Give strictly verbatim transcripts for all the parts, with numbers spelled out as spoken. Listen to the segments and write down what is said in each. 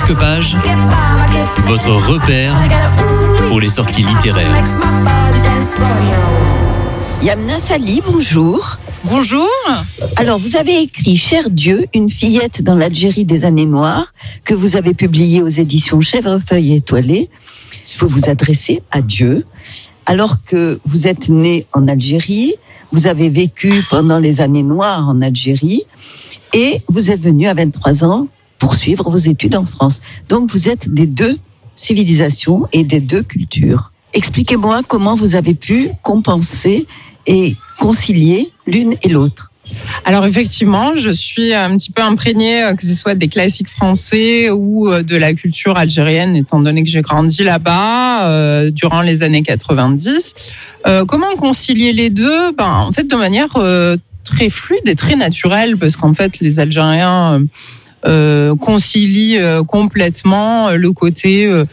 Marque-Page, votre repère pour les sorties littéraires. Yamna Sali, bonjour. Bonjour. Alors, vous avez écrit « Cher Dieu, une fillette dans l'Algérie des années noires » que vous avez publié aux éditions Chèvrefeuille étoilée. Vous vous adressez à Dieu, alors que vous êtes né en Algérie, vous avez vécu pendant les années noires en Algérie, et vous êtes venu à vingt-trois ans poursuivre vos études en France. Donc, vous êtes des deux civilisations et des deux cultures. Expliquez-moi comment vous avez pu compenser et concilier l'une et l'autre. Alors effectivement, je suis un petit peu imprégnée, que ce soit des classiques français ou de la culture algérienne, étant donné que j'ai grandi là-bas euh, durant les années quatre-vingt-dix. Euh, comment concilier les deux ? Ben, en fait, de manière euh, très fluide et très naturelle, parce qu'en fait, les Algériens... Euh, Euh, concilie euh, complètement le côté euh,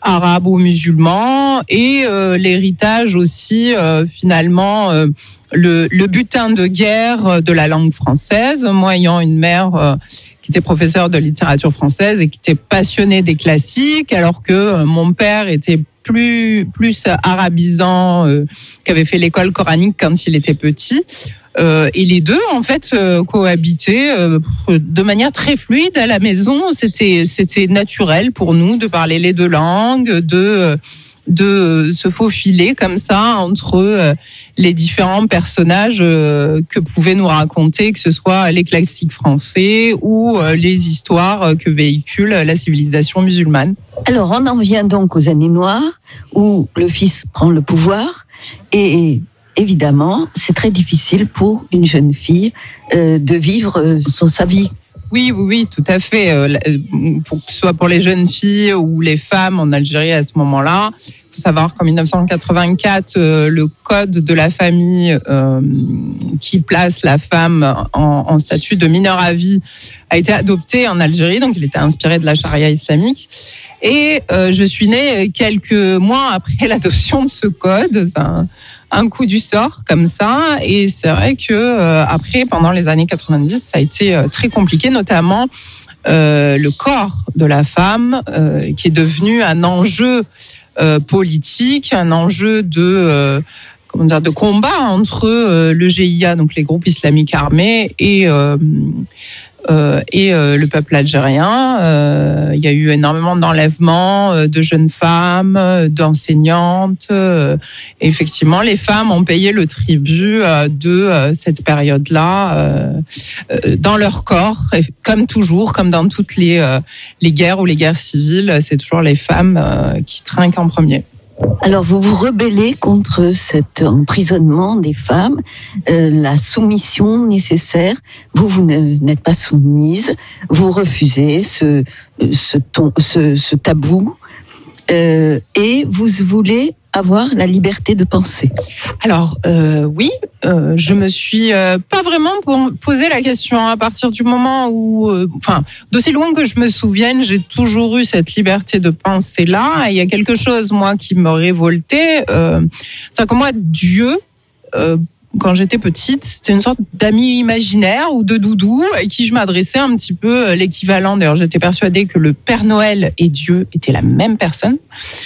arabo-musulman et euh, l'héritage aussi euh, finalement euh, le, le butin de guerre de la langue française. Moi, ayant une mère euh, qui était professeure de littérature française et qui était passionnée des classiques, alors que euh, mon père était plus plus arabisant, euh, qui avait fait l'école coranique quand il était petit. Euh, et les deux, en fait, euh, cohabitaient euh, de manière très fluide à la maison. C'était, c'était naturel pour nous de parler les deux langues, de, de se faufiler comme ça entre euh, les différents personnages euh, que pouvaient nous raconter, que ce soit les classiques français ou euh, les histoires que véhicule la civilisation musulmane. Alors, on en vient donc aux années noires, où le fils prend le pouvoir et... Évidemment, c'est très difficile pour une jeune fille euh, de vivre son, sa vie. Oui, oui, oui, tout à fait. Euh, pour que ce soit pour les jeunes filles ou les femmes en Algérie à ce moment-là, il faut savoir qu'en dix-neuf cent quatre-vingt-quatre, euh, le code de la famille euh, qui place la femme en, en statut de mineure à vie a été adopté en Algérie, donc il était inspiré de la charia islamique. Et euh, je suis née quelques mois après l'adoption de ce code. C'est un, un coup du sort comme ça. Et c'est vrai que euh, après, pendant les années quatre-vingt-dix, ça a été euh, très compliqué, notamment euh, le corps de la femme, euh, qui est devenu un enjeu euh, politique, un enjeu de euh, comment dire, de combat entre euh, le G I A, donc les groupes islamiques armés, et euh, Euh, et euh, le peuple algérien. Euh, il y a eu énormément d'enlèvements euh, de jeunes femmes, euh, d'enseignantes. Euh, et effectivement, les femmes ont payé le tribut euh, de euh, cette période-là euh, euh, dans leur corps. Et comme toujours, comme dans toutes les, euh, les guerres ou les guerres civiles, c'est toujours les femmes euh, qui trinquent en premier. Alors, vous vous rebellez contre cet emprisonnement des femmes, euh, la soumission nécessaire. Vous, vous ne, n'êtes pas soumise, vous refusez ce, ce, ton, ce, ce tabou, euh, et vous voulez avoir la liberté de penser. Alors, euh, oui, euh, je me suis euh, pas vraiment posé la question à partir du moment où, euh, enfin, d'aussi loin que je me souvienne, j'ai toujours eu cette liberté de penser là. Et il y a quelque chose, moi, qui me révoltait. Euh, c'est que moi, Dieu, euh, quand j'étais petite, c'était une sorte d'ami imaginaire ou de doudou à qui je m'adressais un petit peu l'équivalent. D'ailleurs, j'étais persuadée que le Père Noël et Dieu étaient la même personne.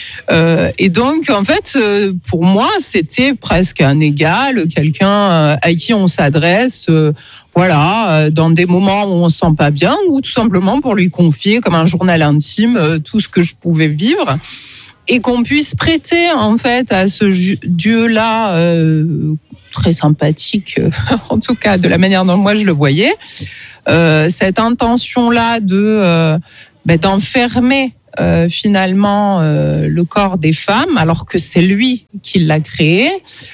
Euh, et donc, en fait, pour moi, c'était presque un égal, quelqu'un à qui on s'adresse, euh, voilà, dans des moments où on se sent pas bien, ou tout simplement pour lui confier comme un journal intime tout ce que je pouvais vivre. Et qu'on puisse prêter, en fait, à ce Dieu-là, euh, très sympathique, euh, en tout cas de la manière dont moi je le voyais, euh, cette intention-là de euh, ben, d'enfermer euh, finalement euh, le corps des femmes, alors que c'est lui qui l'a créé.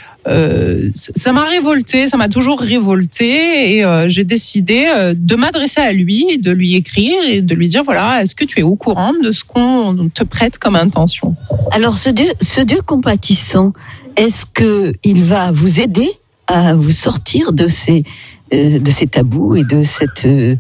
Euh, ça m'a révoltée, ça m'a toujours révoltée, et euh, j'ai décidé euh, de m'adresser à lui, de lui écrire et de lui dire voilà, est-ce que tu es au courant de ce qu'on te prête comme intention ? Alors, ce Dieu, ce Dieu compatissant, est-ce que il va vous aider à vous sortir de ces euh, de ces tabous et de cette euh,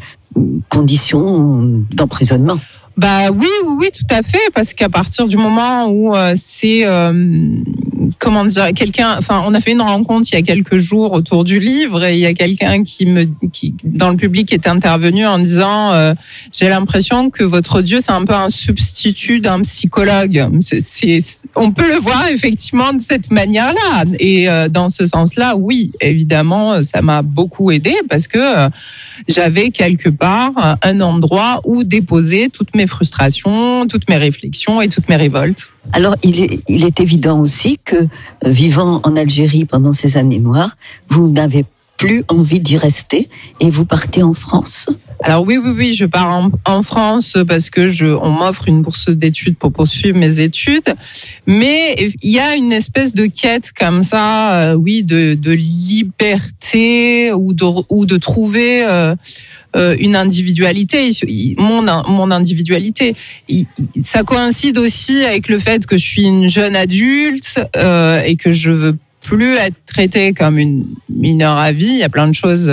condition d'emprisonnement ? Bah oui, oui, oui, tout à fait, parce qu'à partir du moment où euh, c'est euh, comment dire, quelqu'un, enfin, on a fait une rencontre il y a quelques jours autour du livre et il y a quelqu'un qui me, qui, dans le public est intervenu en disant, euh, j'ai l'impression que votre Dieu, c'est un peu un substitut d'un psychologue. C'est, c'est, on peut le voir effectivement de cette manière-là. Et euh, dans ce sens-là, oui, évidemment, ça m'a beaucoup aidé parce que euh, j'avais quelque part un endroit où déposer toutes mes frustrations, toutes mes réflexions et toutes mes révoltes. Alors, il est, il est évident aussi que, euh, vivant en Algérie pendant ces années noires, vous n'avez plus envie d'y rester et vous partez en France. Alors oui, oui, oui, je pars en, en France parce que je, on m'offre une bourse d'études pour poursuivre mes études. Mais il y a une espèce de quête comme ça, euh, oui, de, de liberté ou de, ou de trouver euh, euh, une individualité, mon, mon individualité. Ça coïncide aussi avec le fait que je suis une jeune adulte euh, et que je veux plus être traitée comme une mineure à vie. Il y a plein de choses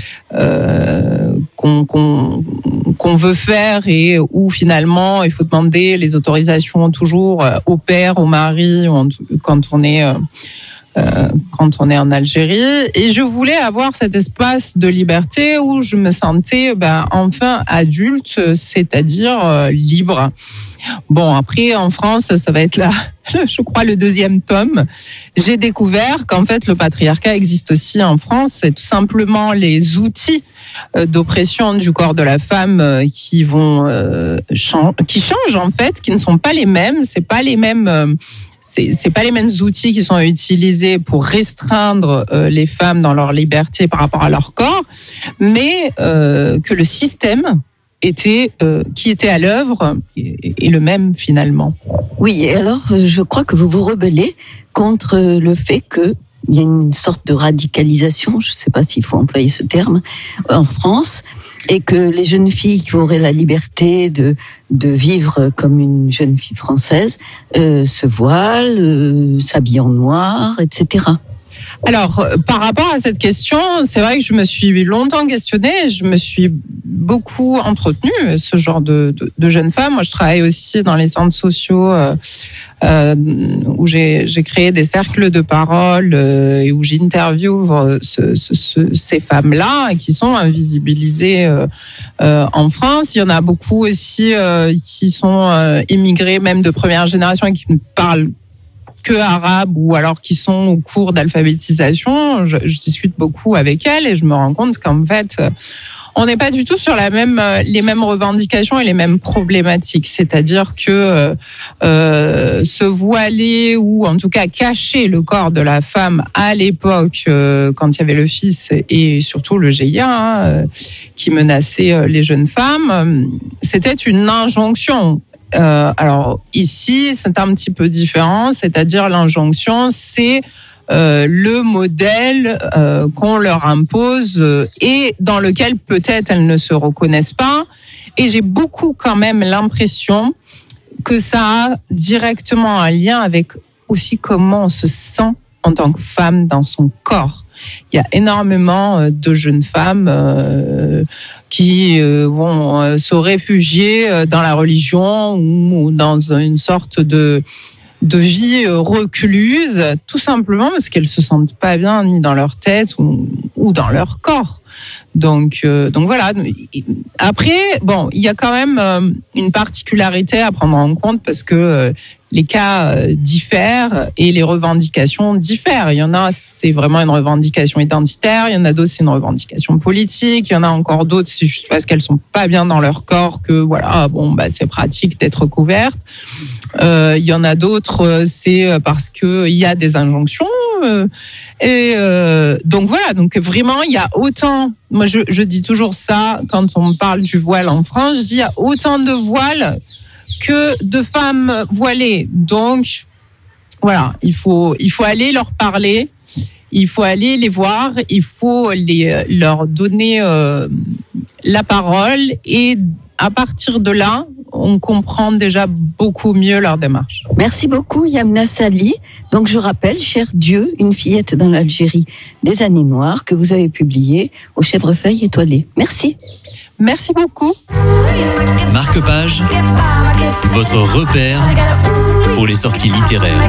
euh, qu'on, qu'on, qu'on veut faire et où finalement il faut demander les autorisations toujours au père, au mari, quand on est euh, quand on est en Algérie. Et je voulais avoir cet espace de liberté où je me sentais ben, enfin adulte, c'est-à-dire euh, libre. Bon, après, en France, ça va être là, je crois, le deuxième tome. J'ai découvert qu'en fait, le patriarcat existe aussi en France. C'est tout simplement les outils d'oppression du corps de la femme qui vont, euh, chan- qui changent, en fait, qui ne sont pas les mêmes. C'est pas les mêmes, euh, c'est, c'est pas les mêmes outils qui sont utilisés pour restreindre euh, les femmes dans leur liberté par rapport à leur corps, mais euh, que le système était, euh, qui était à l'œuvre est, est le même finalement. Oui, et alors je crois que vous vous rebellez contre le fait que il y a une sorte de radicalisation, je ne sais pas s'il faut employer ce terme, en France, et que les jeunes filles qui auraient la liberté de, de vivre comme une jeune fille française euh, se voilent, euh, s'habillent en noir, et cetera. Alors, par rapport à cette question, c'est vrai que je me suis longtemps questionnée, je me suis beaucoup entretenue, ce genre de, de, de jeunes femmes. Moi, je travaille aussi dans les centres sociaux euh, euh, où j'ai, j'ai créé des cercles de parole euh, et où j'interviewe ce, ce, ce, ces femmes-là qui sont invisibilisées euh, euh, en France. Il y en a beaucoup aussi euh, qui sont euh, immigrés, même de première génération, et qui ne parlent que arabes ou alors qui sont au cours d'alphabétisation. Je, je discute beaucoup avec elles et je me rends compte qu'en fait, on n'est pas du tout sur la même, les mêmes revendications et les mêmes problématiques. C'est-à-dire que euh, se voiler ou en tout cas cacher le corps de la femme à l'époque, euh, quand il y avait le fils et surtout le G I A hein, euh, qui menaçait les jeunes femmes, c'était une injonction. Euh, alors ici, c'est un petit peu différent, c'est-à-dire l'injonction, c'est euh, le modèle euh, qu'on leur impose euh, et dans lequel peut-être elles ne se reconnaissent pas. Et j'ai beaucoup quand même l'impression que ça a directement un lien avec aussi comment on se sent en tant que femme dans son corps. Il y a énormément de jeunes femmes euh, qui euh, vont euh, se réfugier dans la religion ou, ou dans une sorte de, de vie recluse, tout simplement parce qu'elles se sentent pas bien ni dans leur tête ou, ou dans leur corps. Donc, euh, donc voilà. Après, bon, il y a quand même euh, une particularité à prendre en compte parce que euh, les cas euh, diffèrent et les revendications diffèrent. Il y en a, c'est vraiment une revendication identitaire. Il y en a d'autres, c'est une revendication politique. Il y en a encore d'autres, c'est juste parce qu'elles sont pas bien dans leur corps que voilà, bon, bah c'est pratique d'être couvertes. Euh, il y en a d'autres, c'est parce que il y a des injonctions. Euh, et euh, donc voilà, donc vraiment il y a autant. Moi, je, je dis toujours ça quand on parle du voile en France. Je dis il y a autant de voiles que de femmes voilées. Donc voilà, il faut il faut aller leur parler, il faut aller les voir, il faut les leur donner euh, la parole et à partir de là, on comprend déjà beaucoup mieux leur démarche. Merci beaucoup Yamna Sali. Donc je rappelle, Cher Dieu, une fillette dans l'Algérie des années noires que vous avez publié au Chèvrefeuille étoilé. Merci. Merci beaucoup. Marque-Page, votre repère pour les sorties littéraires.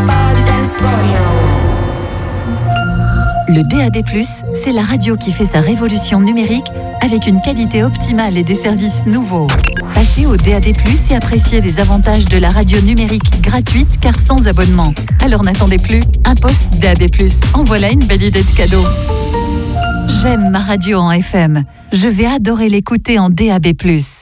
Le D A B plus, c'est la radio qui fait sa révolution numérique avec une qualité optimale et des services nouveaux. Passez au D A B plus et appréciez les avantages de la radio numérique gratuite car sans abonnement. Alors n'attendez plus, un poste D A B plus. En voilà une belle idée de cadeau. J'aime ma radio en F M. Je vais adorer l'écouter en D A B plus.